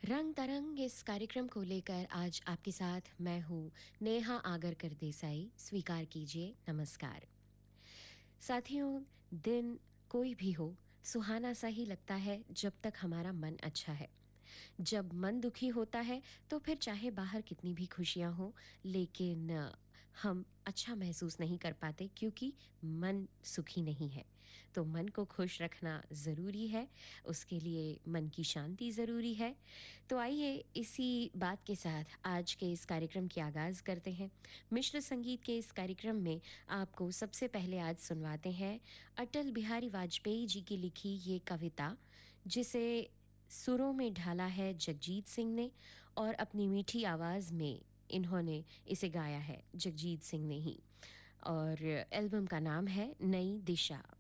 रंग तरंग इस कार्यक्रम को लेकर आज आपके साथ मैं हूँ नेहा आगरकर देसाई। स्वीकार कीजिए नमस्कार। साथियों, दिन कोई भी हो, सुहाना सा ही लगता है जब तक हमारा मन अच्छा है। जब मन दुखी होता है तो फिर चाहे बाहर कितनी भी खुशियाँ हों, लेकिन हम अच्छा महसूस नहीं कर पाते क्योंकि मन सुखी नहीं है। तो मन को खुश रखना ज़रूरी है, उसके लिए मन की शांति ज़रूरी है। तो आइए इसी बात के साथ आज के इस कार्यक्रम की आगाज़ करते हैं। मिश्र संगीत के इस कार्यक्रम में आपको सबसे पहले आज सुनवाते हैं अटल बिहारी वाजपेयी जी की लिखी ये कविता, जिसे सुरों में ढाला है जगजीत सिंह ने और अपनी मीठी आवाज़ में इन्होंने इसे गाया है जगजीत सिंह ने ही। और एल्बम का नाम है नई दिशा।